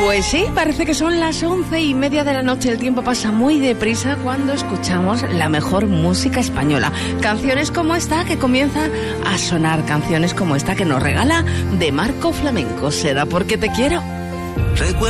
Pues sí, parece que son las 11:30 de la noche. El tiempo pasa muy deprisa cuando escuchamos la mejor música española. Canciones como esta que comienza a sonar, canciones como esta que nos regala De Marco Flamenco. ¿Será porque te quiero? Recuerdo